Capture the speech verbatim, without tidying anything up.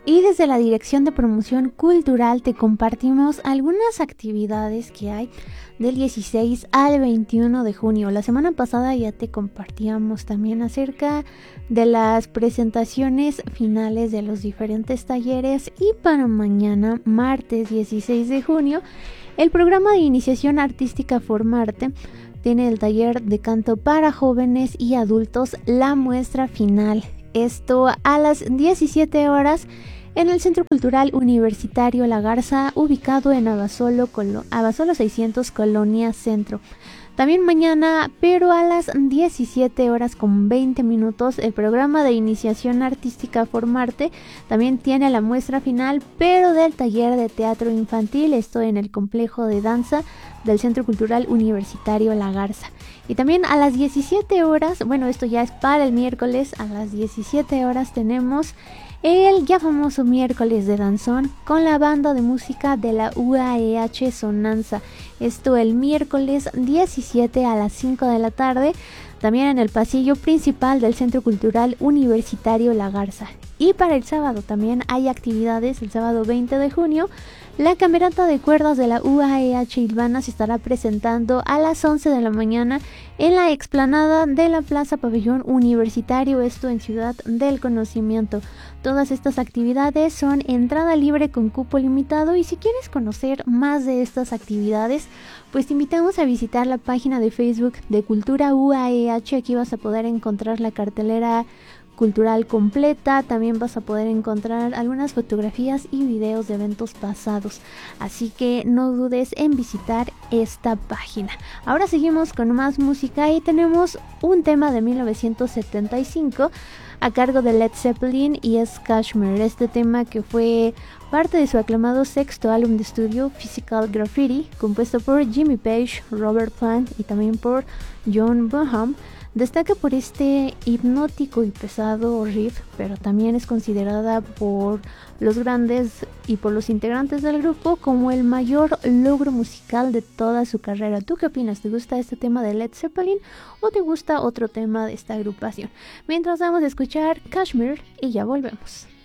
Y desde la Dirección de Promoción Cultural te compartimos algunas actividades que hay del dieciséis al veintiuno de junio. La semana pasada ya te compartíamos también acerca de las presentaciones finales de los diferentes talleres, y para mañana, martes dieciséis de junio, el programa de iniciación artística Formarte tiene el taller de canto para jóvenes y adultos, la muestra final. Esto a las diecisiete horas en el Centro Cultural Universitario La Garza, ubicado en Abasolo, Colo- Abasolo seiscientos, Colonia Centro. También mañana, pero a las diecisiete horas con veinte minutos, el programa de iniciación artística Formarte también tiene la muestra final, pero del taller de teatro infantil, esto en el complejo de danza del Centro Cultural Universitario La Garza. Y también a las diecisiete horas, bueno, esto ya es para el miércoles, a las diecisiete horas tenemos el ya famoso miércoles de danzón con la banda de música de la U A E H Sonanza. Esto el miércoles diecisiete a las cinco de la tarde, también en el pasillo principal del Centro Cultural Universitario La Garza. Y para el sábado también hay actividades. El sábado veinte de junio, la camerata de cuerdas de la U A E H Ilvana se estará presentando a las once de la mañana en la explanada de la Plaza Pabellón Universitario, esto en Ciudad del Conocimiento. Todas estas actividades son entrada libre con cupo limitado, y si quieres conocer más de estas actividades, pues te invitamos a visitar la página de Facebook de Cultura U A E H. Aquí vas a poder encontrar la cartelera cultural completa, también vas a poder encontrar algunas fotografías y videos de eventos pasados, así que no dudes en visitar esta página. Ahora seguimos con más música y tenemos un tema de mil novecientos setenta y cinco a cargo de Led Zeppelin, y es Kashmir, este tema que fue parte de su aclamado sexto álbum de estudio Physical Graffiti, compuesto por Jimmy Page, Robert Plant y también por John Bonham. Destaca por este hipnótico y pesado riff, pero también es considerada por los grandes y por los integrantes del grupo como el mayor logro musical de toda su carrera. ¿Tú qué opinas? ¿Te gusta este tema de Led Zeppelin o te gusta otro tema de esta agrupación? Mientras vamos a escuchar Kashmir y ya volvemos.